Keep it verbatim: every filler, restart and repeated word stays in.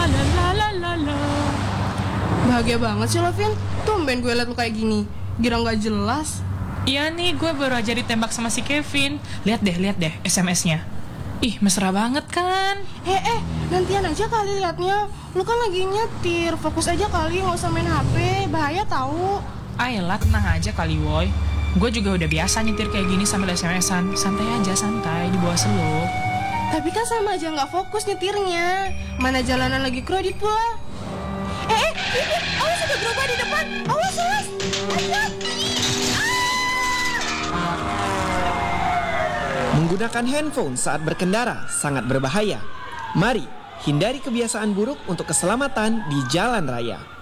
la la la la la. Bahagia banget sih lo, Vin. Tumben gue liat lo kayak gini. Gira gak jelas. Iya nih, gue baru aja ditembak sama si Kevin. Lihat deh, lihat deh S M S-nya. Ih, mesra banget kan? Eh, eh, nantian aja kali liatnya. Lu kan lagi nyetir, fokus aja kali, gak usah main H P. Bahaya tahu. Ayolah, tenang aja kali, woy. Gue juga udah biasa nyetir kayak gini sambil S M S-an. Santai aja, santai, di bawah slow. Tapi kan sama aja gak fokus nyetirnya. Mana jalanan lagi kredit pula. Eh, eh, ini, awas udah berubah di depan. Awas, awas. Awas. Menggunakan handphone saat berkendara sangat berbahaya. Mari hindari kebiasaan buruk untuk keselamatan di jalan raya.